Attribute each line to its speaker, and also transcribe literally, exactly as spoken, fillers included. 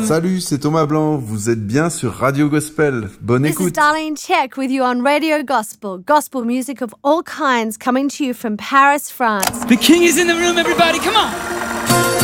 Speaker 1: Salut, c'est Thomas Blanc. Vous êtes bien sur Radio Gospel. Bonne
Speaker 2: This
Speaker 1: écoute.
Speaker 2: is Darlene Check with you on Radio Gospel. Gospel music of all kinds coming to you from Paris, France.
Speaker 3: The king is in the room, everybody. Come on.